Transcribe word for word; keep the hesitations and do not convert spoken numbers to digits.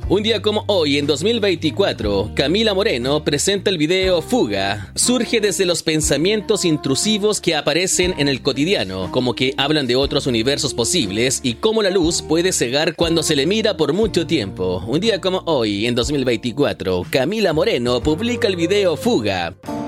Un día como hoy, en dos mil veinticuatro, Camila Moreno presenta el video Fuga. Surge desde los pensamientos intrusivos que aparecen en el cotidiano, como que hablan de otros universos posibles y cómo la luz puede cegar cuando se le mira por mucho tiempo. Un día como hoy, en dos mil veinticuatro, Camila Moreno publica el video Fuga.